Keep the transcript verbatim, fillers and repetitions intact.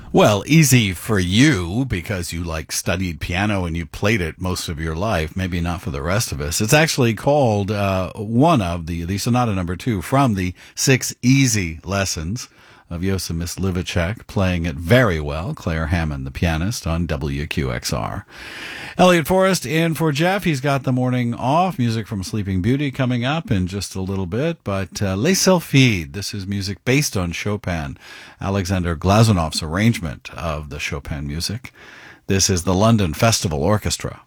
Well, easy for you because you like studied piano and you played it most of your life. Maybe not for the rest of us. It's actually called uh, one of the the sonata number two from the six easy lessons of Josip Myslivacek, playing it very well. Claire Hammond, the pianist, on W Q X R. Elliot Forrest in for Jeff. He's got the morning off. Music from Sleeping Beauty coming up in just a little bit. But uh, Les Sylphides, this is music based on Chopin, Alexander Glazunov's arrangement of the Chopin music. This is the London Festival Orchestra.